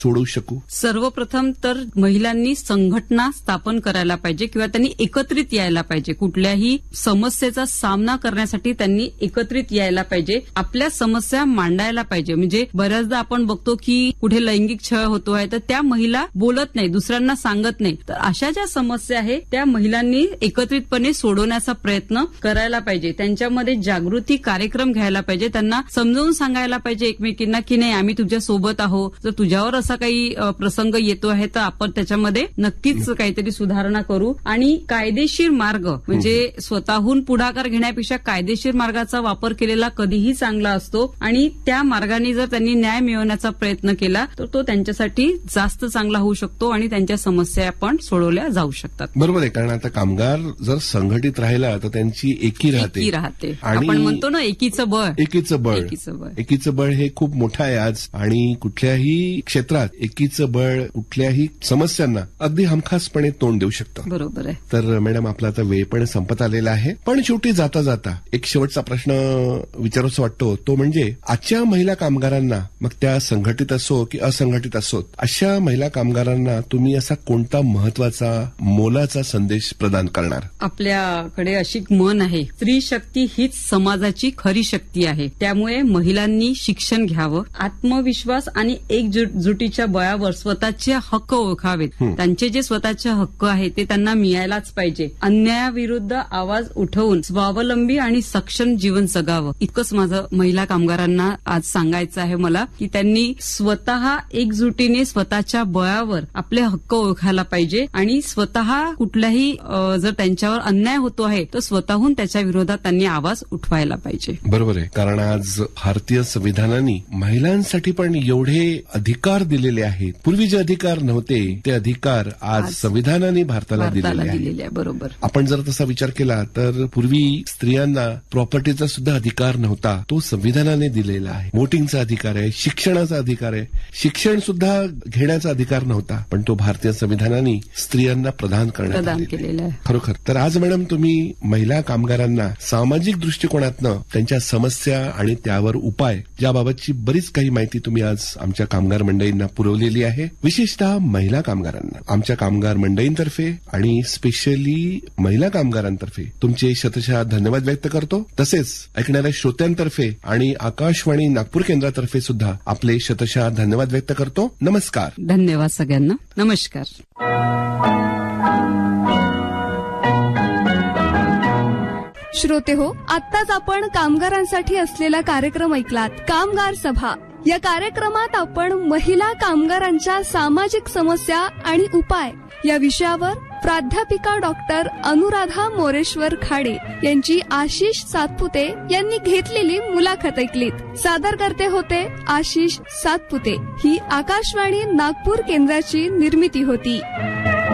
सोडवू शकू? सर्वप्रथम तर महिलांनी संघटना स्थापन करायला पाहिजे किंवा त्यांनी एकत्रित यायला पाहिजे. कुठल्याही समस्येचा सामना करण्यासाठी त्यांनी एकत्रित यायला पाहिजे. आपल्या समस्या मांडायला पाहिजे. म्हणजे बऱ्याचदा आपण बघतो की कुठे लैंगिक छळ होतो आहे तर त्या महिला बोलत नाही, दुसऱ्यांना सांगत नाही. तर अशा ज्या समस्या आहेत त्या महिलांनी एकत्रितपणे सोडवण्याचा प्रयत्न करायला पाहिजे. त्यांच्यामध्ये जागृती कार्यक्रम घ्यायला पाहिजे. त्यांना समजावून सांगायला पाहिजे एकमेकींना की नाही आम्ही तुझ्या सोबत आहोत. जर तुझ्यावर असा काही प्रसंग येतो आहे तर आपण त्याच्यामध्ये नक्कीच काहीतरी सुधारणा करू. आणि कायदेशीर मार्ग म्हणजे स्वतःहून पुढाकार घेण्यापेक्षा कायदेशीर मार्गाचा वापर केलेला कधीही चांगला असतो. आणि त्या मार्गाने जर त्यांनी न्याय मिळवण्याचा प्रयत्न केला तर तो त्यांच्यासाठी जास्त चांगला होऊ शकतो आणि त्यांच्या समस्या आपण सोडवल्या जाऊ शकतात. बरोबर आहे. कारण आता कामगार जर संघटित राहिला तर त्यांची एकी राहते. आपण म्हणतो ना एकीचं बळ. एकीचं बळ हे खूप मोठं आहे आज. आणि कुठल्याही क्षेत्रात एकीचं बळ कुठल्याही समस्यांना अगदी हमखासपणे तोंड देऊ शकतं. बरोबर आहे. तर मॅडम आपला आता वेळ पण संपत आलेला आहे. पण शेवटी जाता जाता एक शेवटचा प्रश्न विचारूसा वाटतो. तो म्हणजे आजच्या महिला कामगारांना, मग त्या संघटित असो की असंघटित असोत, अशा महिला कामगारांना तुम्ही असा कोणता महत्वाचा मोलाचा संदेश प्रदान करणार? आपल्याकडे अशी म्हण आहे, स्त्री शक्ती हीच समाजाची खरी शक्ती आहे. त्यामुळे महिलांनी शिक्षण घ्यावं, आत्मविश्वास आणि एकजुटीच्या बळावर स्वतःचे हक्क ओळखावेत. त्यांचे जे स्वतःचे हक्क आहेत ते त्यांना मिळायलाच पाहिजे. अन्यायाविरुद्ध आवाज उठवून स्वावलंबी आणि सक्षम जीवन जगावं. इतकंच माझं महिला कामगारांना आज सांगायचं आहे मला की त्यांनी स्वतः एकजुटीने स्वतःच्या बळावर आपले हक्क ओळखायला पाहिजे आणि स्वतः कुठल्याही जर त्यांच्यावर अन्याय होतो आहे तर स्वतःहून त्याच्या विरोधात त्यांनी आवाज उठवायला पाहिजे. बरोबर आहे. कारण आज भारतीय संविधानाने महिलांसाठी पण एवढे अधिकार दिलेले आहेत. पूर्वी जे अधिकार नव्हते ते अधिकार आज संविधानाने भारताला दिलेले आहेत. बरोबर. आपण जर तसा विचार केला तर पूर्वी स्त्रियांना प्रॉपर्टीचा सुद्धा अधिकार नव्हता, तो संविधानाने दिलेला आहे. वोटिंगचा अधिकार आहे, शिक्षणाचा अधिकार आहे, शिक्षण सुद्धा घेण्याचा अधिकार नव्हता, पण तो भारतीय संविधानाने स्त्रियांना प्रदान केलेला आहे. खरोखर. तर आज मॅडम तुम्ही महिला कामगारांना सामाजिक दृष्टिकोनातनं त्यांच्या समस्या आणि त्यावर उपाय याबाबतची बरीच काही माहिती तुम्ही आज आमच्या कामगार मंडळींना पुरवलेली आहे. विशेषतः महिला कामगारांना आमच्या कामगार मंडळींतर्फे आणि स्पेशली महिला कामगारांतर्फे तुमचे शतशः धन्यवाद व्यक्त करतो. तसेच ऐकणाऱ्या श्रोत्यांतर्फे आणि आकाशवाणी नागपूर केंद्रातर्फे सुद्धा आपले शतशः धन्यवाद व्यक्त करतो. नमस्कार. धन्यवाद सगळ्यांना. नमस्कार. श्रोते हो, आत्ताच आपण कामगारांसाठी असलेला कार्यक्रम ऐकलात, कामगार सभा. या कार्यक्रमात आपण महिला कामगारांच्या सामाजिक समस्या आणि उपाय या विषयावर प्राध्यापिका डॉक्टर अनुराधा मोरेश्वर खाडे यांची आशिष सातपुते यांनी घेतलेली मुलाखत ऐकलीत. सादर करते होते आशिष सातपुते. ही आकाशवाणी नागपूर केंद्राची निर्मिती होती.